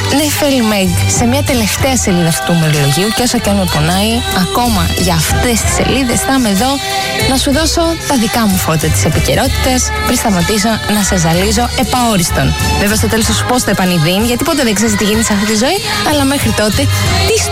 Νεφέλη Μεγ σε μια τελευταία σελίδα αυτού του ημερολογίου και όσο και αν με πονάει, ακόμα για αυτές τις σελίδες θα είμαι εδώ να σου δώσω τα δικά μου φώτα της επικαιρότητας πριν σταματήσω να σε ζαλίζω επαόριστον. Βέβαια στο τέλος θα σου πω στο επανειδήν, γιατί ποτέ δεν ξέρεις τι γίνεται σε αυτή τη ζωή, αλλά μέχρι τότε τι